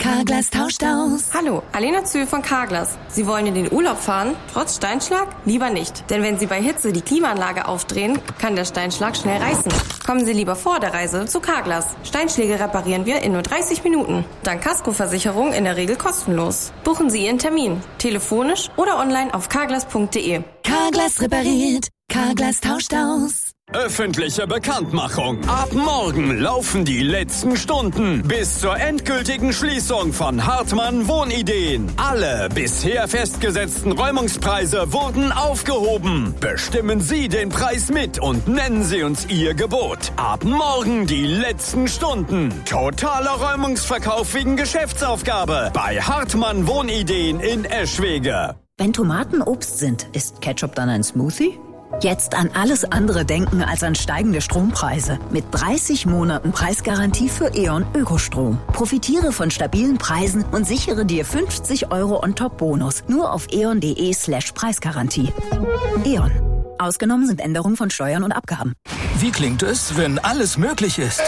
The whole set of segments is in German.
Carglass tauscht aus. Hallo, Alena Zühl von Carglass. Sie wollen in den Urlaub fahren? Trotz Steinschlag? Lieber nicht. Denn wenn Sie bei Hitze die Klimaanlage aufdrehen, kann der Steinschlag schnell reißen. Kommen Sie lieber vor der Reise zu Carglass. Steinschläge reparieren wir in nur 30 Minuten. Dank Kaskoversicherung in der Regel kostenlos. Buchen Sie Ihren Termin. Telefonisch oder online auf carglass.de. Carglass repariert. Carglass tauscht aus. Öffentliche Bekanntmachung. Ab morgen laufen die letzten Stunden bis zur endgültigen Schließung von Hartmann Wohnideen. Alle bisher festgesetzten Räumungspreise wurden aufgehoben. Bestimmen Sie den Preis mit und nennen Sie uns Ihr Gebot. Ab morgen die letzten Stunden. Totaler Räumungsverkauf wegen Geschäftsaufgabe bei Hartmann Wohnideen in Eschwege. Wenn Tomaten Obst sind, ist Ketchup dann ein Smoothie? Jetzt an alles andere denken als an steigende Strompreise. Mit 30 Monaten Preisgarantie für E.ON Ökostrom. Profitiere von stabilen Preisen und sichere dir 50 € On-Top-Bonus. Nur auf eon.de/Preisgarantie. E.ON. Ausgenommen sind Änderungen von Steuern und Abgaben. Wie klingt es, wenn alles möglich ist?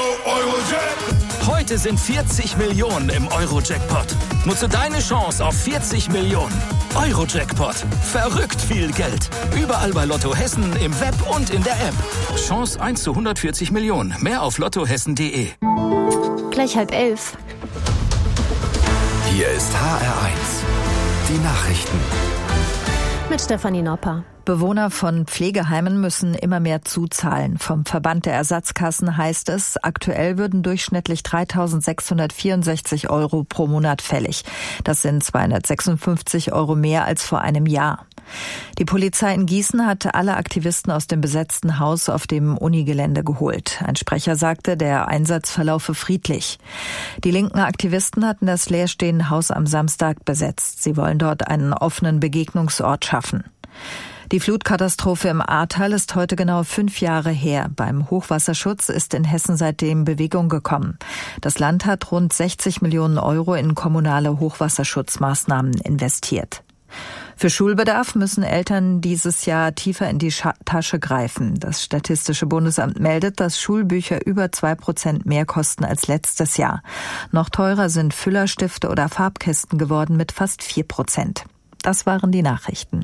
Heute sind 40 Millionen im Euro-Jackpot. Nutze deine Chance auf 40 Millionen. Euro-Jackpot. Verrückt viel Geld. Überall bei Lotto Hessen, im Web und in der App. Chance 1 zu 140 Millionen. Mehr auf lottohessen.de. Gleich 10:30. Hier ist HR1. Die Nachrichten. Mit Stefanie Nopper. Bewohner von Pflegeheimen müssen immer mehr zuzahlen. Vom Verband der Ersatzkassen heißt es, aktuell würden durchschnittlich 3.664 € pro Monat fällig. Das sind 256 € mehr als vor einem Jahr. Die Polizei in Gießen hatte alle Aktivisten aus dem besetzten Haus auf dem Unigelände geholt. Ein Sprecher sagte, der Einsatz verlaufe friedlich. Die linken Aktivisten hatten das leerstehende Haus am Samstag besetzt. Sie wollen dort einen offenen Begegnungsort schaffen. Die Flutkatastrophe im Ahrtal ist heute genau 5 Jahre her. Beim Hochwasserschutz ist in Hessen seitdem Bewegung gekommen. Das Land hat rund 60 Millionen € in kommunale Hochwasserschutzmaßnahmen investiert. Für Schulbedarf müssen Eltern dieses Jahr tiefer in die Tasche greifen. Das Statistische Bundesamt meldet, dass Schulbücher über 2% mehr kosten als letztes Jahr. Noch teurer sind Füllerstifte oder Farbkästen geworden mit fast 4%. Das waren die Nachrichten.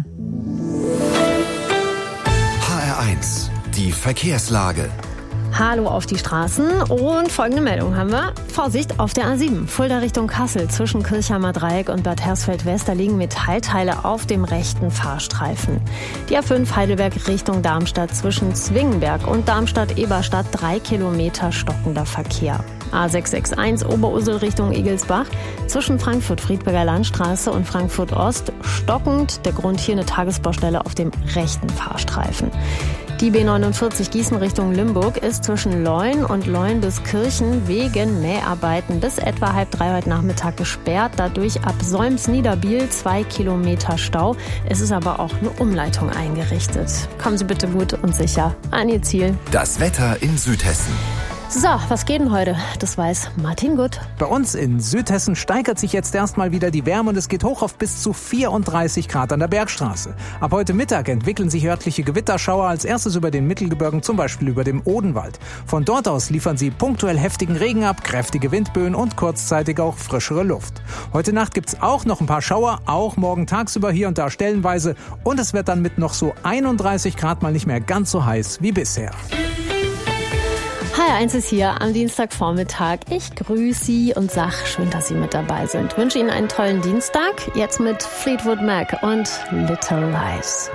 HR1, die Verkehrslage. Hallo auf die Straßen und folgende Meldung haben wir. Vorsicht auf der A7, Fulda Richtung Kassel zwischen Kirchheimer Dreieck und Bad Hersfeld-West, da liegen Metallteile auf dem rechten Fahrstreifen. Die A5 Heidelberg Richtung Darmstadt zwischen Zwingenberg und Darmstadt-Eberstadt 3 Kilometer stockender Verkehr. A661 Oberursel Richtung Igelsbach zwischen Frankfurt-Friedberger Landstraße und Frankfurt-Ost stockend. Der Grund hier eine Tagesbaustelle auf dem rechten Fahrstreifen. Die B49 Gießen Richtung Limburg ist zwischen Leun und Leun-bis-Kirchen wegen Mäharbeiten bis etwa 2:30 heute Nachmittag gesperrt. Dadurch ab Solms-Niederbiel 2 Kilometer Stau. Es ist aber auch eine Umleitung eingerichtet. Kommen Sie bitte gut und sicher an Ihr Ziel. Das Wetter in Südhessen. So, was geht denn heute? Das weiß Martin Gut. Bei uns in Südhessen steigert sich jetzt erstmal wieder die Wärme und es geht hoch auf bis zu 34 Grad an der Bergstraße. Ab heute Mittag entwickeln sich örtliche Gewitterschauer, als erstes über den Mittelgebirgen, zum Beispiel über dem Odenwald. Von dort aus liefern sie punktuell heftigen Regen ab, kräftige Windböen und kurzzeitig auch frischere Luft. Heute Nacht gibt's auch noch ein paar Schauer, auch morgen tagsüber hier und da stellenweise. Und es wird dann mit noch so 31 Grad mal nicht mehr ganz so heiß wie bisher. HR1 ist hier am Dienstagvormittag. Ich grüße Sie und sag schön, dass Sie mit dabei sind. Ich wünsche Ihnen einen tollen Dienstag. Jetzt mit Fleetwood Mac und Little Lies.